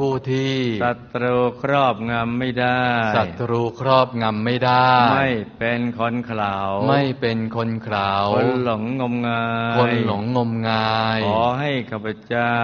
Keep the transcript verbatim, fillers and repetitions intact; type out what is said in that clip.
ผู้ที่ศัตรูครอบงำไม่ได้ศัตรูครอบงำไม่ได้ไม่เป็นคนเขลาไม่เป็นคนเขลาคนหลงงมงายคนหลงงมงายขอให้ข้าพเจ้า